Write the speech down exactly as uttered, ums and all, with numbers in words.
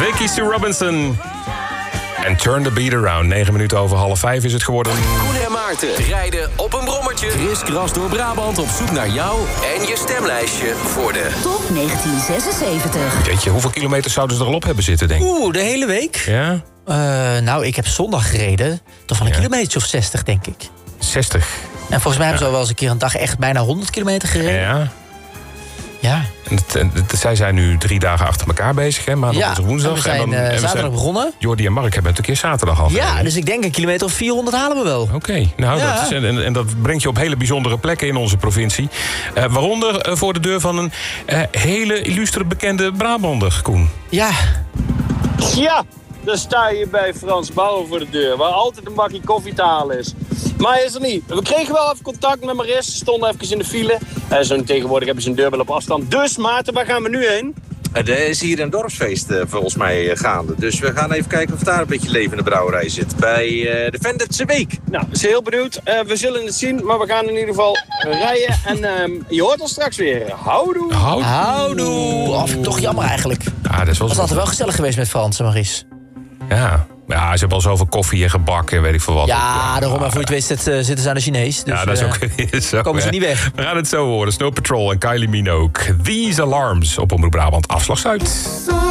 Ricky Sue Robinson. En Turn the Beat Around. Negen minuten over half vijf is het geworden. Koen en Maarten rijden op een brommertje. Kriskras door Brabant op zoek naar jou en je stemlijstje voor de Top negentien zesenzeventig. Jeetje, hoeveel kilometer zouden ze er al op hebben zitten, denk ik? Oeh, de hele week? Ja? Uh, nou, ik heb zondag gereden. Toch wel een Ja. kilometer of zestig, denk ik. zestig. En volgens mij hebben ze al wel eens een keer een dag echt bijna honderd kilometer gereden. Ja. Ja. En het, en het, zij zijn nu drie dagen achter elkaar bezig, hè? Maandag, Ja, woensdag, woensdag. en we zijn en dan, uh, en we zaterdag zijn- begonnen. Jordi en Mark hebben het een keer zaterdag al Ja, gereden. dus ik denk een kilometer of vierhonderd halen we wel. Oké, nou, Ja. dat is, en, en dat brengt je op hele bijzondere plekken in onze provincie. Uh, waaronder uh, voor de deur van een uh, hele illustre bekende Brabander, Koen. Ja. Ja, dan sta je bij Frans Bauer voor de deur, waar altijd een bakje koffie te halen is. Maar hij is er niet. We kregen wel even contact met Maris, ze stonden even in de file. Uh, zo tegenwoordig hebben ze een deurbel op afstand. Dus Maarten, waar gaan we nu heen? Er is hier een dorpsfeest uh, volgens mij uh, gaande. Dus we gaan even kijken of daar een beetje leven in de brouwerij zit. Bij uh, de Vendertse Week. Nou, we zijn heel benieuwd. Uh, we zullen het zien, maar we gaan in ieder geval rijden. En uh, je hoort ons straks weer. Houdoe. Houdoe. Houdoe. Of toch jammer eigenlijk. Ja, dat is wel Was zo. altijd wel gezellig geweest met Frans en Maries. Ja. ja, ze hebben al zoveel koffie en gebak en weet ik veel wat. Ja, daarom. Maar voor je het weet zit, uh, zitten ze aan de Chinees. Dus, ja, dat is ook uh, zo, komen ze hè. niet weg. We gaan het zo horen. Snow Patrol en Kylie Minogue. These Alarms op Omroep Brabant. Afslag Zuid.